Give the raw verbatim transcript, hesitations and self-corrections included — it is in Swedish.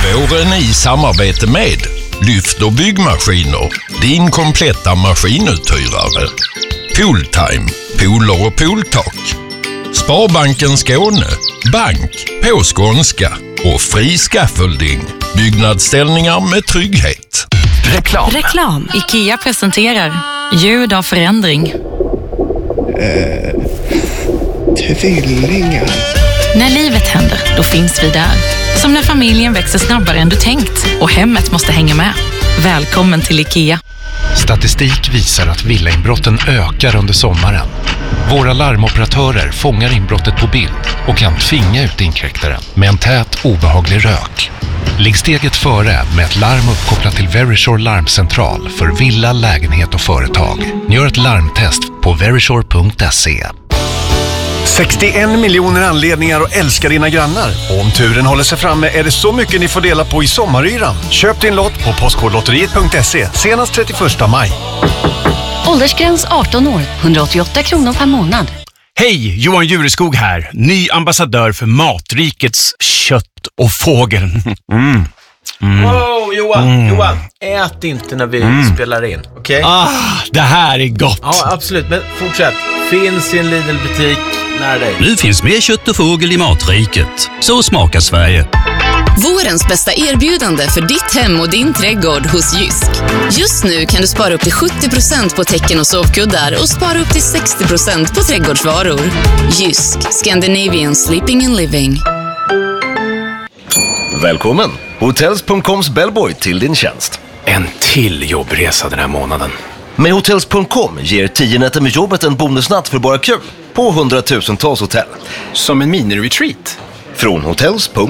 Våren i samarbete med Lyft och byggmaskiner, din kompletta maskinuthyrare. Pooltime, pooler och pooltak. Sparbanken Skåne, bank på skånska och fri scaffolding, byggnadsställningar med trygghet. Reklam. Reklam. IKEA presenterar ljud av förändring. Eh, tvillingar. När livet händer, då finns vi där. Som när familjen växer snabbare än du tänkt och hemmet måste hänga med. Välkommen till IKEA. Statistik visar att villainbrotten ökar under sommaren. Våra larmoperatörer fångar inbrottet på bild och kan tvinga ut inkräktaren med en tät, obehaglig rök. Ligg steget före med ett larm uppkopplat till Verisure larmcentral för villa, lägenhet och företag. Gör ett larmtest på verisure punkt se. sextioen miljoner anledningar att älska dina grannar. Och om turen håller sig framme är det så mycket ni får dela på i sommaryran. Köp din lott på postkodlotteriet punkt se senast trettioförsta maj. Åldersgräns arton år, hundraåttioåtta kronor per månad. Hej, Johan Jureskog här. Ny ambassadör för Matrikets kött och fågel. Mm. Mm. Wow, Johan, mm. Johan, ät inte när vi mm. spelar in, okej? Okay? Ah, det här är gott. Ja, absolut, men fortsätt. Finns i en Lidl-butik nära dig. Nu finns mer kött och fågel i Matriket. Så smakar Sverige. Vårens bästa erbjudande för ditt hem och din trädgård hos Jysk. Just nu kan du spara upp till sjuttio procent på täcken och sovkuddar och spara upp till sextio procent på trädgårdsvaror. Jysk, Scandinavian Sleeping and Living. Välkommen, Hotels punkt coms bellboy till din tjänst. En till jobbresa den här månaden. Med Hotels punkt com ger tio nätter med jobbet en bonusnatt för bara kul på hundratusentals hotell. Som en mini-retreat. Från Hotels punkt com.